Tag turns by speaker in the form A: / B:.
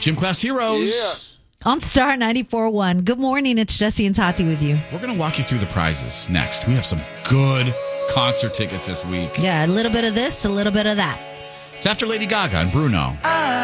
A: Gym Class Heroes.
B: On Star 94.1. Good morning. It's Jesse and Tati with you.
A: We're going to walk you through the prizes next. We have some good concert tickets this week.
B: Yeah, a little bit of this, a little bit of that.
A: It's after Lady Gaga and Bruno.